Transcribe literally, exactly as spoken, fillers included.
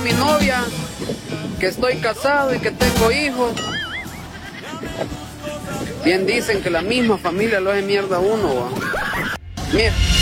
mi novia que estoy casado y que tengo hijos. Bien dicen que la misma familia lo hace mierda a uno, ¿va? Mira.